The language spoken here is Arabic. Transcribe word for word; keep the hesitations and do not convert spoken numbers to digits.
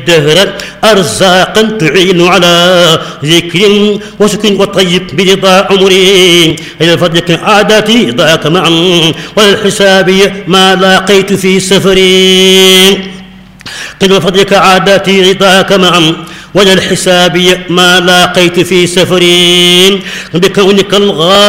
الدهر أرزاقا تعين على ذكر وسكن وطيب برضا عمري إلى فضلك عاداتي ضاك معا والحساب ما لاقيت في سفري قل وفضلك عاداتي رضاك معا وللحساب ما لاقيت في سفري بكونك الغالي